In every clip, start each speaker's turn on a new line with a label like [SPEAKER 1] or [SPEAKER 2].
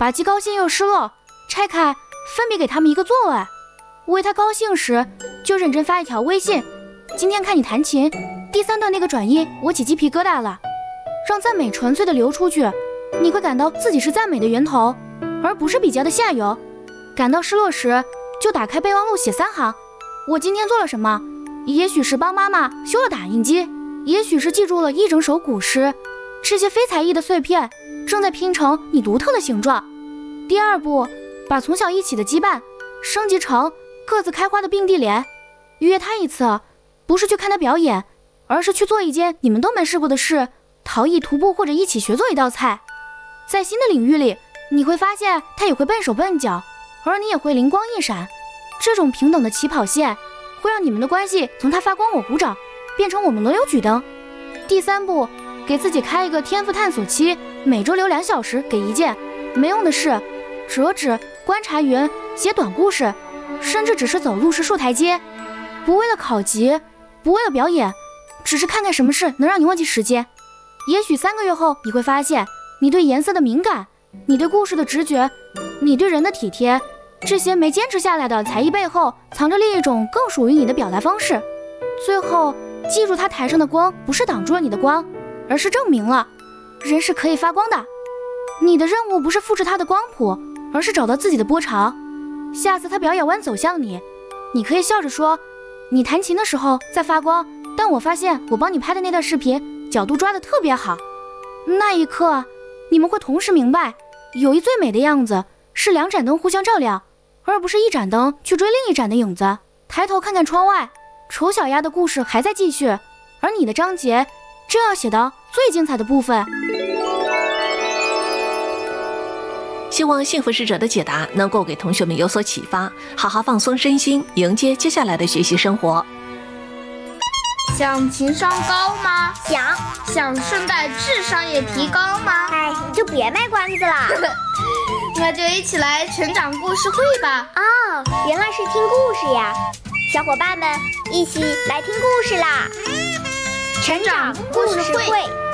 [SPEAKER 1] 把既高兴又失落拆开，分别给他们一个座位。为他高兴时，就认真发一条微信：今天看你弹琴，第3段那个转音，我起鸡皮疙瘩了。让赞美纯粹的流出去，你会感到自己是赞美的源头，而不是比较的下游。感到失落时，就打开备忘录写3行：我今天做了什么？也许是帮妈妈修了打印机，也许是记住了一整首古诗。这些非才艺的碎片正在拼成你独特的形状。第2步，把从小一起的羁绊升级成各自开花的并蒂莲。约他一次，不是去看他表演，而是去做一件你们都没试过的事，陶艺、徒步或者一起学做一道菜。在新的领域里，你会发现他也会笨手笨脚，而你也会灵光一闪。这种平等的起跑线会让你们的关系从他发光我鼓掌变成我们轮流举灯。第3步，给自己开一个天赋探索期，每周留2小时给一件没用的事，折纸、观察云、写短故事，甚至只是走路时竖台阶。不为了考级，不为了表演，只是看看什么事能让你忘记时间。也许3个月后，你会发现你对颜色的敏感，你对故事的直觉，你对人的体贴，这些没坚持下来的才艺背后藏着另一种更属于你的表达方式。最后记住，他台上的光不是挡住了你的光，而是证明了人是可以发光的。你的任务不是复制他的光谱，而是找到自己的波长。下次他表演完走向你，你可以笑着说：你弹琴的时候在发光，但我发现我帮你拍的那段视频角度抓得特别好。那一刻你们会同时明白，友谊最美的样子是2盏灯互相照亮，而不是1盏灯去追另一盏的影子。抬头看看窗外，丑小鸭的故事还在继续，而你的章节正要写到最精彩的部分。
[SPEAKER 2] 希望幸福使者的解答能够给同学们有所启发，好好放松身心，迎接接下来的学习生活。
[SPEAKER 3] 想情商高吗？想顺带智商也提高吗？
[SPEAKER 4] 你就别卖关子了。
[SPEAKER 3] 那就一起来成长故事会吧。
[SPEAKER 4] 原来是听故事呀，小伙伴们一起来听故事啦！
[SPEAKER 3] 成长故事会。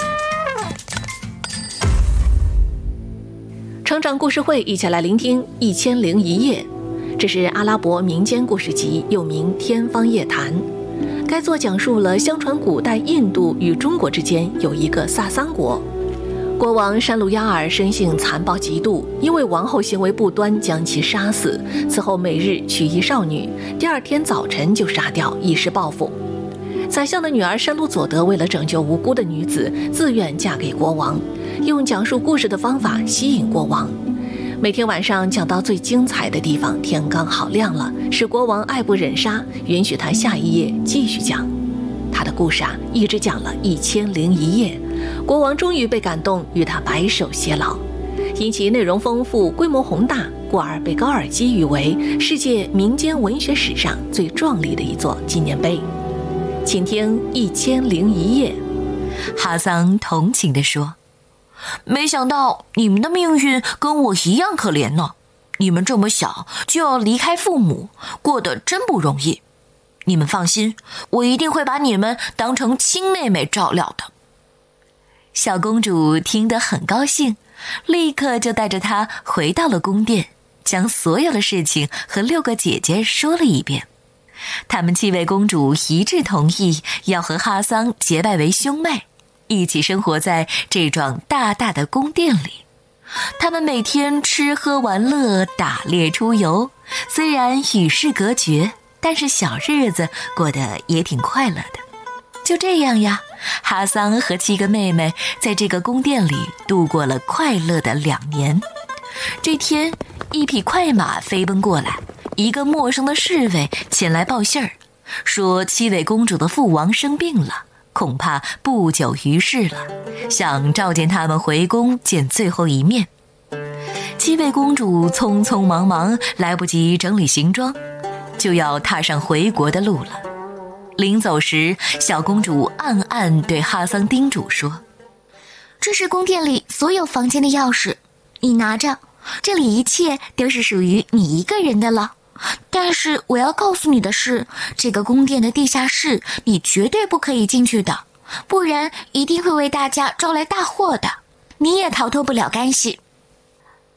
[SPEAKER 2] 成长故事会，一起来聆听1001夜。这是阿拉伯民间故事集，又名《天方夜谭》。该作讲述了相传古代印度与中国之间有一个萨桑国，国王山路亚尔生性残暴极度，因为王后行为不端将其杀死，此后每日娶一少女，第2天早晨就杀掉，以示报复。宰相的女儿山路佐德为了拯救无辜的女子，自愿嫁给国王，用讲述故事的方法吸引国王。每天晚上讲到最精彩的地方，天刚好亮了，使国王爱不忍杀，允许他下一夜继续讲。他的故事一直讲了1001夜，国王终于被感动，与他白首偕老。因其内容丰富、规模宏大，故而被高尔基誉为世界民间文学史上最壮丽的一座纪念碑。请听1001夜。
[SPEAKER 5] 哈桑同情地说：没想到你们的命运跟我一样可怜呢，你们这么小就要离开父母，过得真不容易。你们放心，我一定会把你们当成亲妹妹照料的。小公主听得很高兴，立刻就带着她回到了宫殿，将所有的事情和6个姐姐说了一遍。她们7位公主一致同意要和哈桑结拜为兄妹，一起生活在这幢大大的宫殿里。他们每天吃喝玩乐，打猎出游，虽然与世隔绝，但是小日子过得也挺快乐的。就这样呀，哈桑和7个妹妹在这个宫殿里度过了快乐的2年。这天，一匹快马飞奔过来，一个陌生的侍卫前来报信儿，说7位公主的父王生病了，恐怕不久于世了，想召见他们回宫见最后一面。7位公主匆匆忙忙，来不及整理行装，就要踏上回国的路了。临走时，小公主暗暗对哈桑叮嘱说：这是宫殿里所有房间的钥匙，你拿着，这里一切都是属于你一个人的了。但是我要告诉你的是，这个宫殿的地下室你绝对不可以进去的，不然一定会为大家招来大祸的，你也逃脱不了干系。